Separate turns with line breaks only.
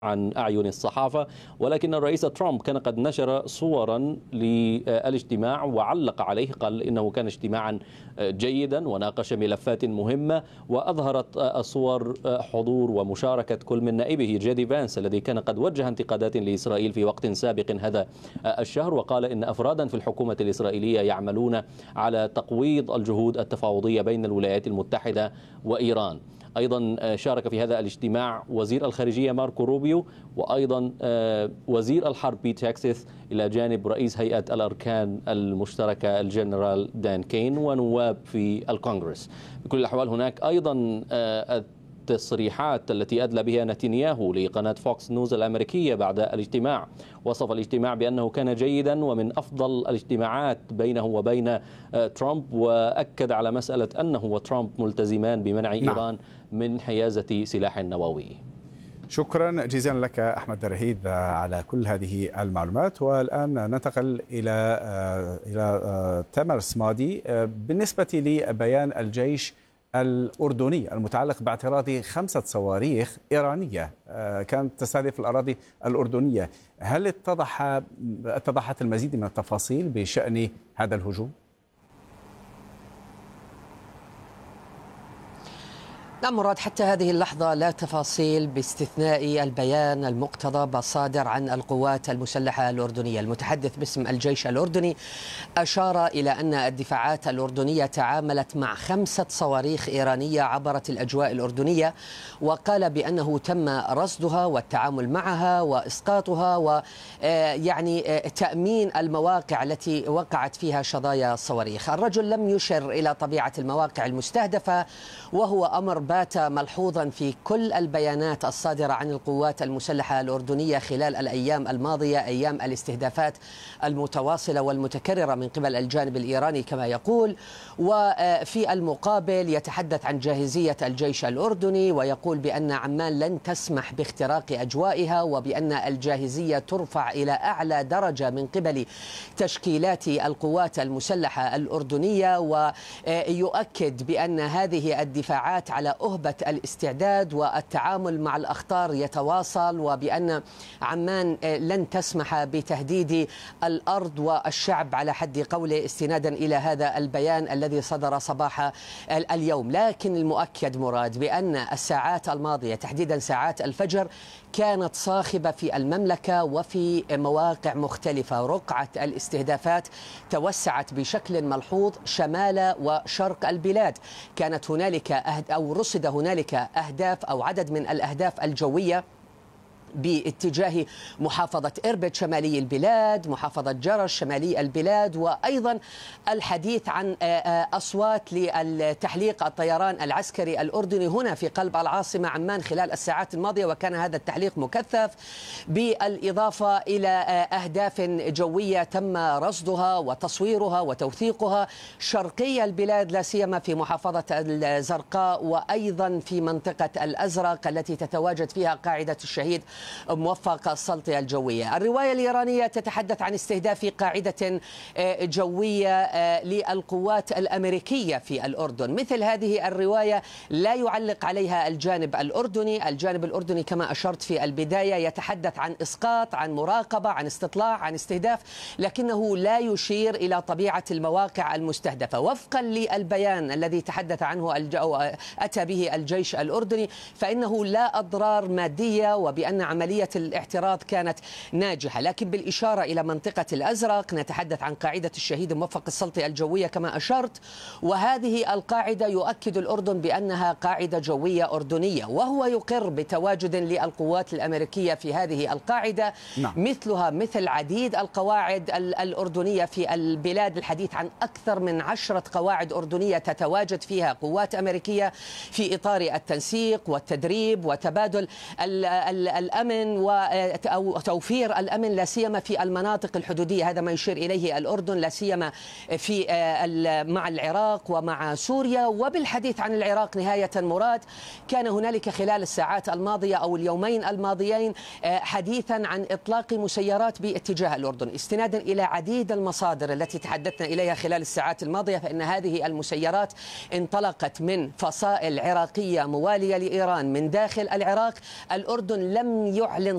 عن أعين الصحافة، ولكن الرئيس ترامب كان قد نشر صورا للاجتماع وعلق عليه، قال إنه كان اجتماعا جيدا وناقش ملفات مهمة، وأظهرت الصور حضور ومشاركة كل من نائبه جيدي فانس الذي كان قد وجه انتقادات لإسرائيل في وقت سابق هذا الشهر، وقال إن أفرادا في الحكومة الإسرائيلية يعملون على تقويض الجهود التفاوضية بين الولايات المتحدة وإيران. أيضا شارك في هذا الاجتماع وزير الخارجية ماركو روبيو، وأيضا وزير الحرب بيت هيكسث، إلى جانب رئيس هيئة الأركان المشتركة الجنرال دان كين ونواب في الكونغرس. بكل الأحوال هناك أيضا التصريحات التي أدلى بها نتنياهو لقناة فوكس نيوز الأمريكية بعد الاجتماع. وصف الاجتماع بأنه كان جيدا ومن أفضل الاجتماعات بينه وبين ترامب، وأكد على مسألة أنه وترامب ملتزمان بمنع إيران من حيازة سلاح نووي.
شكرا جزيلا لك أحمد درهيد على كل هذه المعلومات. والآن ننتقل إلى تامر سمادي. بالنسبة لبيان الجيش الأردني المتعلق باعتراض 5 صواريخ إيرانية كانت تستهدف الأراضي الأردنية، هل اتضحت المزيد من التفاصيل بشأن هذا الهجوم؟
لا مراد، حتى هذه اللحظة لا تفاصيل باستثناء البيان المقتضب الصادر عن القوات المسلحة الأردنية. المتحدث باسم الجيش الأردني أشار إلى أن الدفاعات الأردنية تعاملت مع 5 صواريخ إيرانية عبرت الأجواء الأردنية، وقال بأنه تم رصدها والتعامل معها وإسقاطها ويعني تأمين المواقع التي وقعت فيها شظايا الصواريخ. الرجل لم يشر إلى طبيعة المواقع المستهدفة، وهو أمر بات ملحوظا في كل البيانات الصادرة عن القوات المسلحة الأردنية خلال الأيام الماضية، أيام الاستهدافات المتواصلة والمتكررة من قبل الجانب الإيراني كما يقول. وفي المقابل يتحدث عن جاهزية الجيش الأردني ويقول بأن عمان لن تسمح باختراق أجوائها، وبأن الجاهزية ترفع إلى أعلى درجة من قبل تشكيلات القوات المسلحة الأردنية، ويؤكد بأن هذه الدفاعات على أهبة الاستعداد والتعامل مع الأخطار يتواصل، وبأن عمان لن تسمح بتهديد الأرض والشعب على حد قوله، استنادا إلى هذا البيان الذي صدر صباح اليوم. لكن المؤكد مراد بأن الساعات الماضية تحديدا ساعات الفجر كانت صاخبة في المملكة وفي مواقع مختلفة. رقعة الاستهدافات توسعت بشكل ملحوظ شمال وشرق البلاد. كانت هنالك أو رصد هنالك أهداف أو عدد من الأهداف الجوية باتجاه محافظة إربد شمالي البلاد، محافظة جرش شمالي البلاد، وأيضا الحديث عن أصوات لتحليق الطيران العسكري الأردني هنا في قلب العاصمة عمان خلال الساعات الماضية، وكان هذا التحليق مكثف، بالإضافة إلى أهداف جوية تم رصدها وتصويرها وتوثيقها شرقي البلاد، لا سيما في محافظة الزرقاء وأيضا في منطقة الأزرق التي تتواجد فيها قاعدة الشهيد موفق السلطة الجوية. الرواية الإيرانية تتحدث عن استهداف قاعدة جوية للقوات الأمريكية في الأردن. مثل هذه الرواية لا يعلق عليها الجانب الأردني. الجانب الأردني كما أشرت في البداية يتحدث عن إسقاط، عن مراقبة، عن استطلاع، عن استهداف، لكنه لا يشير إلى طبيعة المواقع المستهدفة. وفقا للبيان الذي تحدث عنه أتى به الجيش الأردني، فإنه لا أضرار مادية، وبأن عملية الاعتراض كانت ناجحة. لكن بالإشارة إلى منطقة الأزرق نتحدث عن قاعدة الشهيد موفق السلطة الجوية كما أشرت، وهذه القاعدة يؤكد الأردن بأنها قاعدة جوية أردنية، وهو يقر بتواجد للقوات الأمريكية في هذه القاعدة. مثلها مثل عديد القواعد الأردنية في البلاد، الحديث عن أكثر من 10 قواعد أردنية تتواجد فيها قوات أمريكية في إطار التنسيق والتدريب وتبادل الأمن وتوفير الأمن، لا سيما في المناطق الحدودية. هذا ما يشير إليه الأردن، لا سيما في مع العراق ومع سوريا. وبالحديث عن العراق نهاية مراد، كان هنالك خلال الساعات الماضية أو اليومين الماضيين حديثا عن إطلاق مسيرات باتجاه الأردن، استنادا إلى عديد المصادر التي تحدثنا إليها خلال الساعات الماضية، فإن هذه المسيرات انطلقت من فصائل عراقية موالية لإيران من داخل العراق. الأردن لم يعلن